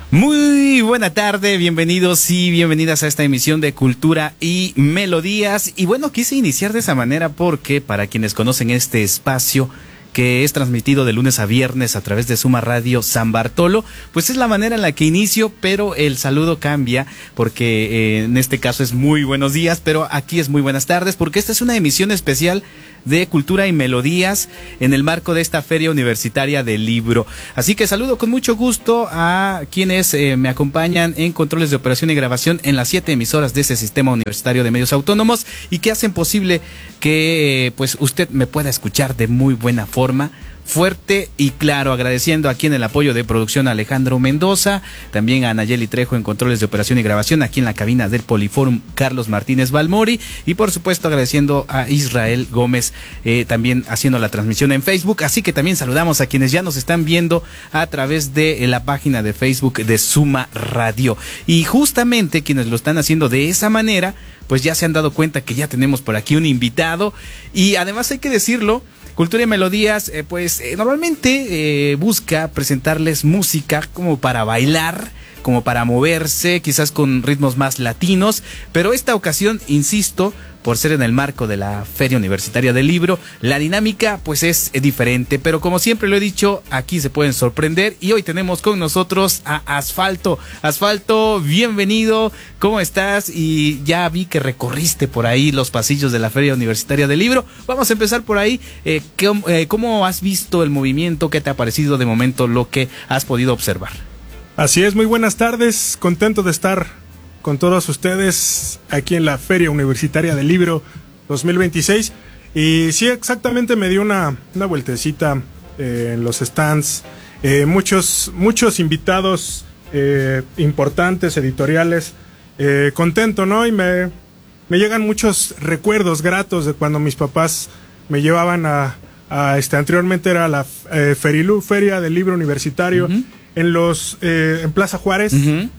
Muy buena tarde, bienvenidos y bienvenidas a esta emisión de Cultura y Melodías. Y bueno, quise iniciar de esa manera porque para quienes conocen este espacio que es transmitido de lunes a viernes a través de Suma Radio San Bartolo, pues es la manera en la que inicio, pero el saludo cambia porque en este caso es muy buenos días, pero aquí es muy buenas tardes porque esta es una emisión especial de Cultura y Melodías en el marco de esta Feria Universitaria del Libro. Así que saludo con mucho gusto a quienes me acompañan en controles de operación y grabación en las 7 emisoras de ese Sistema Universitario de Medios Autónomos y que hacen posible que pues usted me pueda escuchar de muy buena forma, fuerte y claro, agradeciendo aquí en el apoyo de producción a Alejandro Mendoza, también a Nayeli Trejo en controles de operación y grabación, aquí en la cabina del Poliforum Carlos Martínez Balmori, y por supuesto agradeciendo a Israel Gómez también haciendo la transmisión en Facebook. Así que también saludamos a quienes ya nos están viendo a través de la página de Facebook de Suma Radio, y justamente quienes lo están haciendo de esa manera pues ya se han dado cuenta que ya tenemos por aquí un invitado. Y además hay que decirlo, Cultura y Melodías normalmente busca presentarles música como para bailar, como para moverse, quizás con ritmos más latinos, pero esta ocasión, insisto, por ser en el marco de la Feria Universitaria del Libro, la dinámica pues es diferente, pero como siempre lo he dicho, aquí se pueden sorprender y hoy tenemos con nosotros a Asfalto. Asfalto, bienvenido, ¿cómo estás? Y ya vi que recorriste por ahí los pasillos de la Feria Universitaria del Libro. Vamos a empezar por ahí. ¿Cómo has visto el movimiento? ¿Qué te ha parecido de momento lo que has podido observar? Así es, muy buenas tardes, contento de estar con todos ustedes aquí en la Feria Universitaria del Libro 2026. Y sí, exactamente, me dio una vueltecita en los stands, muchos invitados importantes, editoriales, contento, ¿no? Y me llegan muchos recuerdos gratos de cuando mis papás me llevaban anteriormente era la Ferilú, Feria del Libro Universitario, en Plaza Juárez.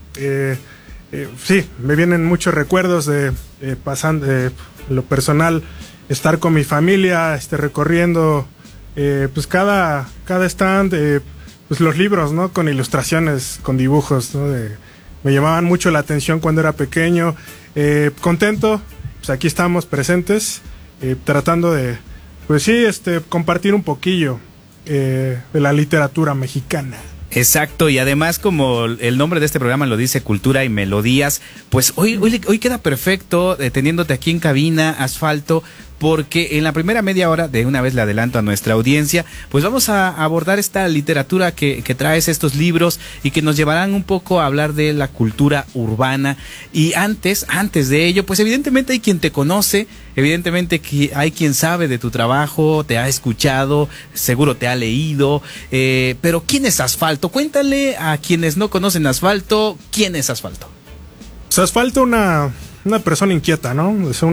Sí, me vienen muchos recuerdos de pasando lo personal, estar con mi familia, recorriendo pues cada stand, pues los libros, ¿no? Con ilustraciones, con dibujos, ¿no? Me llamaban mucho la atención cuando era pequeño. Contento, pues aquí estamos presentes, tratando de, pues sí, compartir un poquillo de la literatura mexicana. Exacto, y además como el nombre de este programa lo dice, Cultura y Melodías, pues hoy queda perfecto teniéndote aquí en cabina, Asfalto, porque en la primera media hora, de una vez le adelanto a nuestra audiencia, pues vamos a abordar esta literatura que traes, estos libros, y que nos llevarán un poco a hablar de la cultura urbana. Y antes de ello, pues evidentemente hay quien te conoce, evidentemente que hay quien sabe de tu trabajo, te ha escuchado, seguro te ha leído, pero ¿quién es Asfalto? Cuéntale a quienes no conocen Asfalto, ¿quién es Asfalto? Pues Asfalto, una persona inquieta, ¿no? Es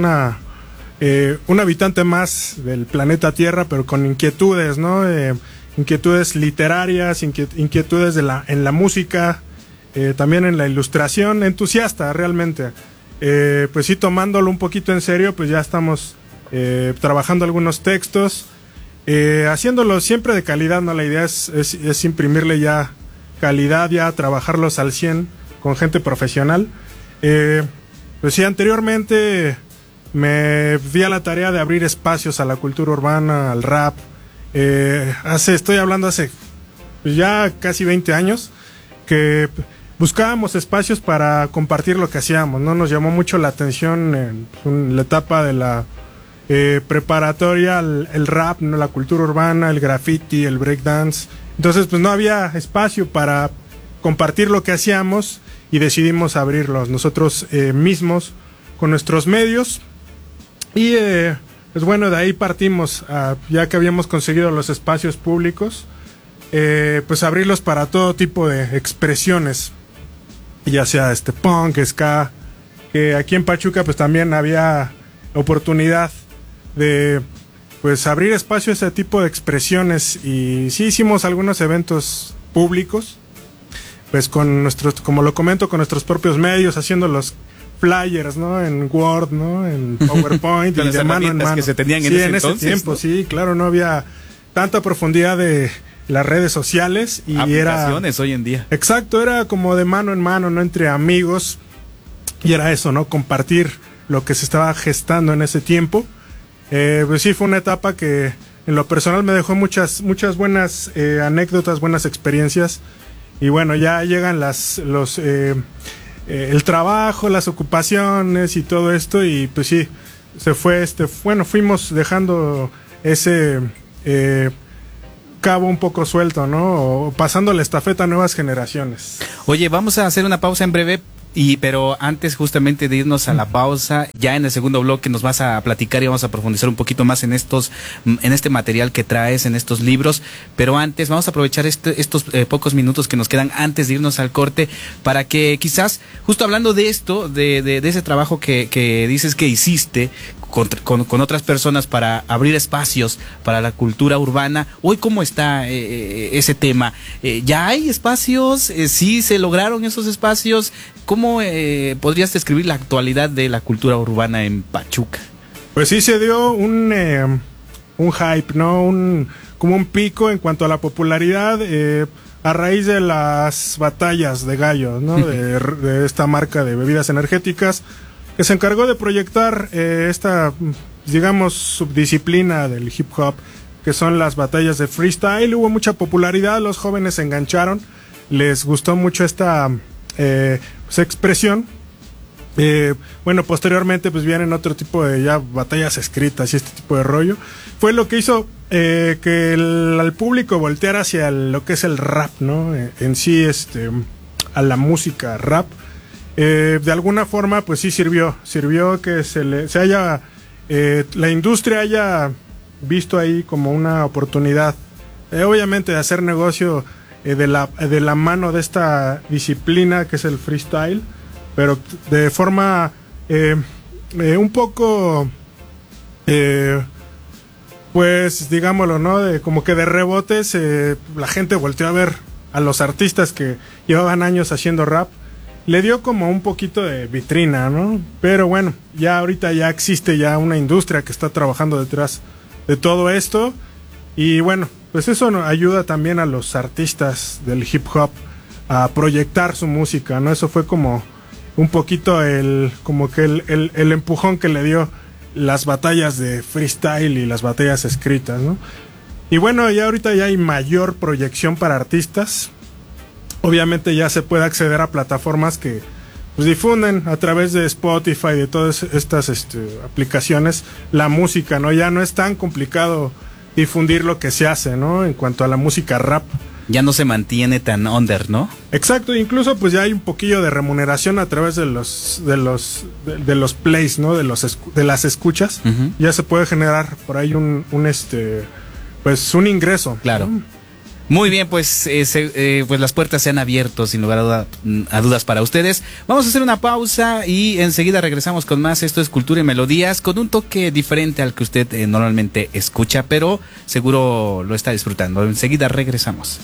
un habitante más del planeta Tierra, pero con inquietudes, ¿no? Inquietudes literarias, inquietudes en la música, también en la ilustración, entusiasta realmente. Pues sí, tomándolo un poquito en serio, pues ya estamos trabajando algunos textos, haciéndolo siempre de calidad, ¿no? La idea es imprimirle ya calidad, ya trabajarlos al 100 con gente profesional. Pues sí, anteriormente me di a la tarea de abrir espacios a la cultura urbana, al rap. Estoy hablando hace pues ya casi 20 años que buscábamos espacios para compartir lo que hacíamos, ¿no? Nos llamó mucho la atención en la etapa de la preparatoria, el rap, ¿no? La cultura urbana, el graffiti, el breakdance. Entonces pues no había espacio para compartir lo que hacíamos y decidimos abrirlos nosotros mismos con nuestros medios. Y pues bueno, de ahí partimos, ya que habíamos conseguido los espacios públicos, pues abrirlos para todo tipo de expresiones, ya sea punk, ska, que aquí en Pachuca pues también había oportunidad de pues abrir espacio a ese tipo de expresiones, y sí hicimos algunos eventos públicos, pues con como lo comento, con nuestros propios medios, haciendo los flyers, ¿no? En Word, ¿no? En PowerPoint y de mano en mano. Que se tenían en ese tiempo, sí, claro, no había tanta profundidad de las redes sociales y aplicaciones hoy en día. Exacto, era como de mano en mano, no entre amigos, y era eso, ¿no? Compartir lo que se estaba gestando en ese tiempo. Pues sí, fue una etapa que en lo personal me dejó muchas buenas anécdotas, buenas experiencias, y bueno, ya llegan el trabajo, las ocupaciones y todo esto, y pues sí, se fue fuimos dejando ese cabo un poco suelto, ¿no? O pasando la estafeta a nuevas generaciones. Oye, vamos a hacer una pausa en breve. Pero antes justamente de irnos a la pausa, ya en el segundo bloque nos vas a platicar y vamos a profundizar un poquito más en este material que traes, en estos libros. Pero antes vamos a aprovechar estos pocos minutos que nos quedan antes de irnos al corte para que quizás, justo hablando de esto, de ese trabajo que dices que hiciste con otras personas para abrir espacios para la cultura urbana, hoy cómo está ese tema. ¿Ya hay espacios? ¿Sí se lograron esos espacios? ¿Cómo podrías describir la actualidad de la cultura urbana en Pachuca? Pues sí se dio un hype, ¿no? Como un pico en cuanto a la popularidad a raíz de las batallas de gallos, ¿no? de esta marca de bebidas energéticas que se encargó de proyectar esta, digamos, subdisciplina del hip hop, que son las batallas de freestyle. Hubo mucha popularidad, los jóvenes se engancharon, les gustó mucho esta expresión. Bueno, posteriormente pues vienen otro tipo de ya batallas escritas y este tipo de rollo. Fue lo que hizo que al público volteara hacia lo que es el rap, ¿no? En sí, a la música rap. De alguna forma pues sí sirvió que la industria haya visto ahí como una oportunidad, obviamente de hacer negocio de la mano de esta disciplina que es el freestyle, pero de forma un poco pues digámoslo, ¿no? Como que de rebotes la gente volteó a ver a los artistas que llevaban años haciendo rap. Le dio como un poquito de vitrina, ¿no? Pero bueno, ya ahorita ya existe ya una industria que está trabajando detrás de todo esto. Y bueno, pues eso ayuda también a los artistas del hip hop a proyectar su música, ¿no? Eso fue como un poquito el empujón que le dio las batallas de freestyle y las batallas escritas, ¿no? Y bueno, ya ahorita ya hay mayor proyección para artistas. Obviamente ya se puede acceder a plataformas que pues difunden a través de Spotify, de todas estas aplicaciones, la música, ¿no? Ya no es tan complicado difundir lo que se hace, ¿no? En cuanto a la música rap. Ya no se mantiene tan under, ¿no? Exacto, incluso pues ya hay un poquillo de remuneración a través de los plays, ¿no? De las escuchas. Uh-huh. Ya se puede generar por ahí un un ingreso. Claro. ¿No? Muy bien, pues las puertas se han abierto sin lugar a dudas para ustedes. Vamos a hacer una pausa y enseguida regresamos con más. Esto es Cultura y Melodías, con un toque diferente al que usted normalmente escucha, pero seguro lo está disfrutando. Enseguida regresamos.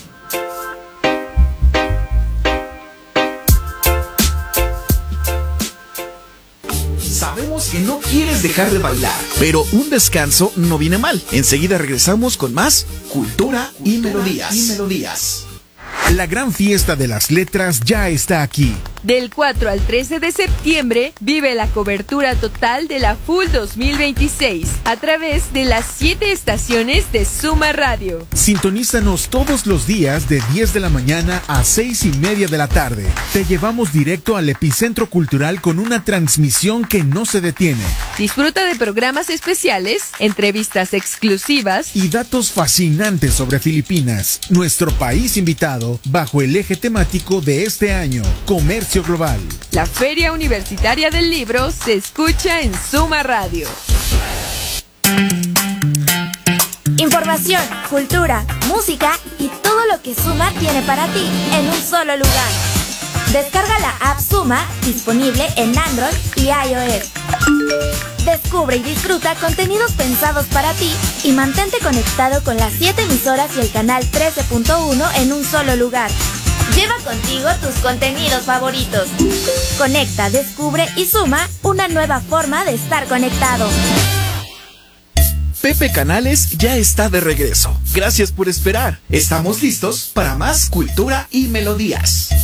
Sabemos que no quieres dejar de bailar, pero un descanso no viene mal. Enseguida regresamos con más Cultura y Melodías. La gran fiesta de las letras ya está aquí. Del 4 al 13 de septiembre, vive la cobertura total de la FUL 2026 a través de las 7 estaciones de Suma Radio. Sintonízanos todos los días de 10 de la mañana a 6:30 de la tarde. Te llevamos directo al epicentro cultural con una transmisión que no se detiene. Disfruta de programas especiales, entrevistas exclusivas y datos fascinantes sobre Filipinas, nuestro país invitado, bajo el eje temático de este año, comercio global. La Feria Universitaria del Libro se escucha en Suma Radio. Información, cultura, música y todo lo que Suma tiene para ti en un solo lugar. Descarga la app Suma, disponible en Android y iOS. Descubre y disfruta contenidos pensados para ti y mantente conectado con las 7 emisoras y el canal 13.1 en un solo lugar. Lleva contigo tus contenidos favoritos. Conecta, descubre y suma una nueva forma de estar conectado. Pepe Canales ya está de regreso. Gracias por esperar. Estamos listos para más cultura y melodías.